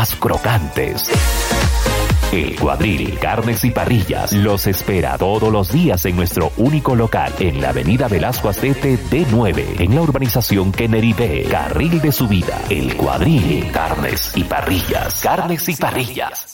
más crocantes. El Cuadril Carnes y Parrillas los espera todos los días en nuestro único local en la avenida Velasco Astete D9, en la urbanización Kennedy B, carril de subida. El Cuadril Carnes y Parrillas. Carnes y Parrillas.